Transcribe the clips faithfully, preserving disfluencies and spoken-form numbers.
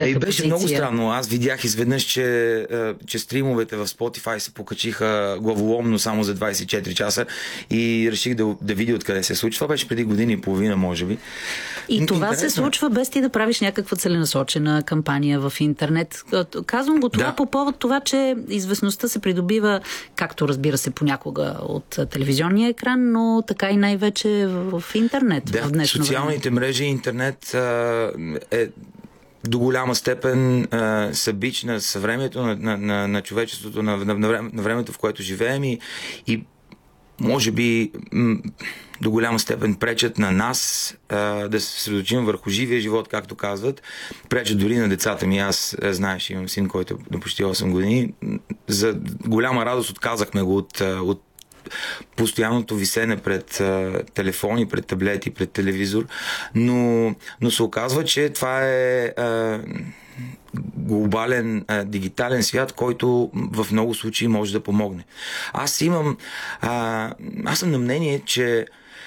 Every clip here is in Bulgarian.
Ами беше позиция. много странно. Аз видях изведнъж, че, че стримовете в Spotify се покачиха главоломно само за двайсет и четири часа и реших да, да видя откъде се случва. Това беше преди година и половина, може би. И това Интересно. се случва без ти да правиш някаква целенасочена кампания в интернет. Казвам го това Да. по повод това, че известността се придобива, както разбира се понякога от телевизионния екран, но така и най-вече в, в интернет. Да, в днешно социалните време. мрежи, интернет а, е до голяма степен а, са бич на съвремието, на, на, на, на човечеството, на, на, на времето, в което живеем и, и може би м- до голяма степен пречат на нас а, да се съсредоточим върху живия живот, както казват. Пречат дори на децата ми. Аз, знаеш, имам син, който е на почти осем години. За голяма радост отказахме го от, от постоянното висене пред а, телефони, пред таблети, пред телевизор, но, но се оказва, че това е а, глобален а, дигитален свят, който в много случаи може да помогне. Аз имам а, аз съм на мнение, че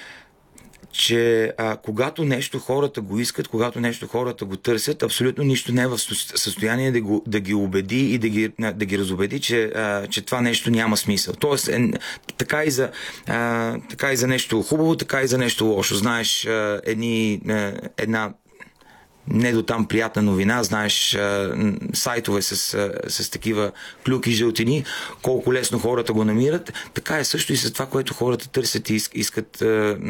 че а, когато нещо хората го искат, когато нещо хората го търсят, абсолютно нищо не е в състояние да, го, да ги убеди и да ги, да ги разубеди, че, а, че това нещо няма смисъл. Тоест, е, така, и за, а, така и за нещо хубаво, така и за нещо лошо. Знаеш, а, едни, а, една не до там приятна новина, знаеш, сайтове с, с такива клюки жълтини, колко лесно хората го намират, така е също и с това, което хората търсят и искат,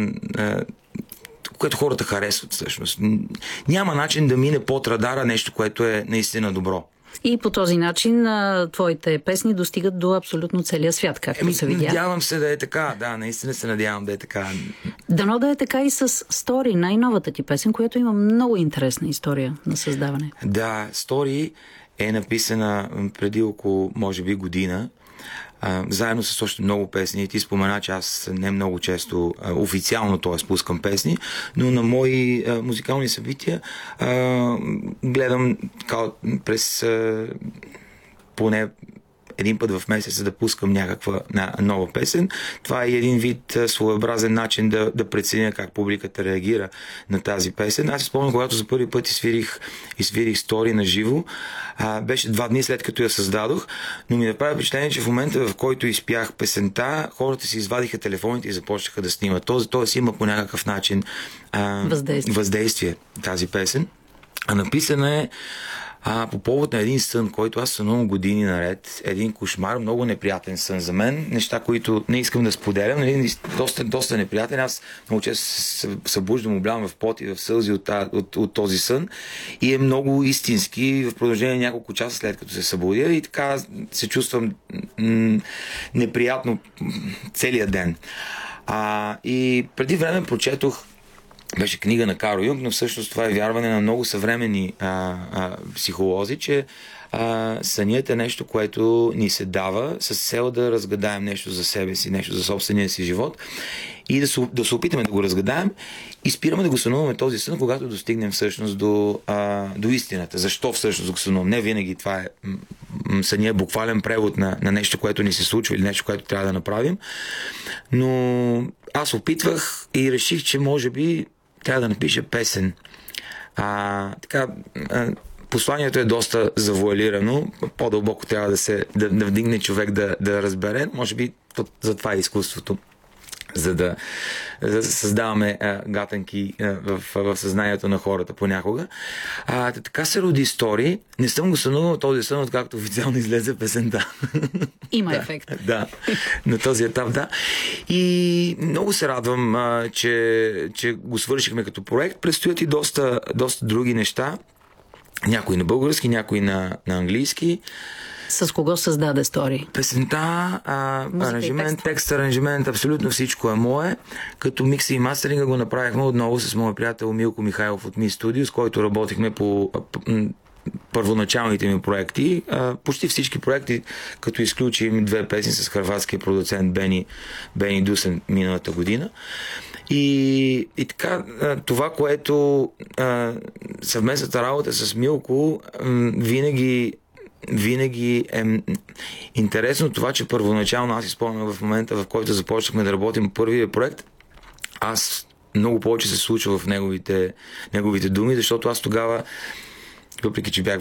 което хората харесват всъщност. Няма начин да мине под радара нещо, което е наистина добро. И по този начин а, твоите песни достигат до абсолютно целия свят, както Еми, се видя. Надявам се да е така, да, наистина се надявам да е така. Дано да е така и с Story, най-новата ти песен, която има много интересна история на създаване. Да, Story е написана преди около, може би, година. Uh, заедно с още много песни. Ти спомена, че аз не много често uh, официално т.е. пускам песни, но на мои uh, музикални събития uh, гледам така, през uh, поне един път в месеца да пускам някаква на, нова песен. Това е един вид а, своеобразен начин да, да преценя как публиката реагира на тази песен. Аз си спомням, когато за първи път изсвирих, изсвирих Story на живо. А, беше два дни след като я създадох, но ми направи впечатление, че в момента, в който изпях песента, хората си извадиха телефоните и започнаха да снимат. Тоест, тоест има по някакъв начин а, въздействие. въздействие тази песен. А написана е А, по повод на един сън, който аз сънувам години наред, един кошмар, много неприятен сън за мен, неща, които не искам да споделям, нали, доста, доста неприятен. Аз много често се събуждам, облявам в пот и в сълзи от, от, от този сън и е много истински в продължение на няколко часа след като се събудя и така се чувствам м- неприятно целият ден. А, и преди време прочетох, беше книга на Карл Юнг, но всъщност това е вярване на много съвременни а, а, психолози, че а, сънят е нещо, което ни се дава с цел да разгадаем нещо за себе си, нещо за собствения си живот и да се, да се опитаме да го разгадаем и спираме да го сънуваме този сън, когато достигнем всъщност до, а, до истината. Защо всъщност го сънувам? Не винаги това е съня е буквален превод на, на нещо, което ни се случва или нещо, което трябва да направим, но аз опитвах и реших, че може би трябва да напиша песен. А, така, а, посланието е доста завуалирано. По-дълбоко трябва да се да, да вдигне човек да, да разбере. Може би за това е изкуството. За да, за да създаваме а, гатанки а, в, в съзнанието на хората понякога. А, така се роди Story. Не съм го сънувал този сън, откакто официално излезе песента. Има да, ефект. Да, на този етап, да. И много се радвам, а, че, че го свършихме като проект. Предстоят и доста, доста други неща. Някои на български, някои на, на английски. С кого създаде Story? Песента, а, аранжимент, текст. текст, аранжимент, абсолютно всичко е мое. Като микса и мастеринга го направихме отново с моя приятел Милко Михайлов от Mi Studio, с който работихме по първоначалните ми проекти. А, почти всички проекти, като изключим две песни с хърватския продуцент Бени, Бени Дусен миналата година. И, и така, това, което а, съвместната работа с Милко винаги винаги е интересно това, че първоначално аз изпълням в момента, в който започнахме да работим първия проект, аз много повече се случва в неговите, неговите думи, защото аз тогава, въпреки че бях